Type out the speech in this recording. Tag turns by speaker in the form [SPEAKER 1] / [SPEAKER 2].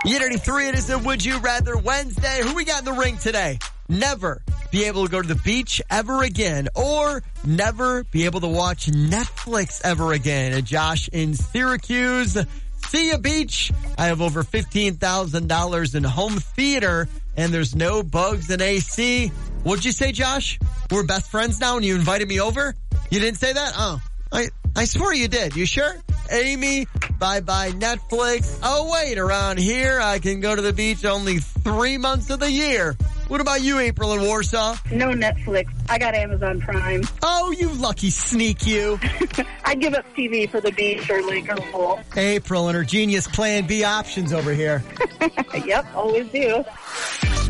[SPEAKER 1] Unity 3, it is a Would You Rather Wednesday. Who we got in the ring today? Never be able to go to the beach ever again, or never be able to watch Netflix ever again. And Josh in Syracuse. See ya, beach. I have over $15,000 in home theater, and there's no bugs in AC. What'd you say, Josh? We're best friends now, and you invited me over? You didn't say that? Oh, I swore you did. You sure? Amy, bye-bye Netflix. Oh, wait, around here I can go to the beach only 3 months of the year. What about you, April in Warsaw?
[SPEAKER 2] No Netflix. I got Amazon Prime.
[SPEAKER 1] Oh, you lucky sneak, you.
[SPEAKER 2] I'd give up TV for the beach or lake or pool.
[SPEAKER 1] April and her genius plan B options over here.
[SPEAKER 2] Yep, always do.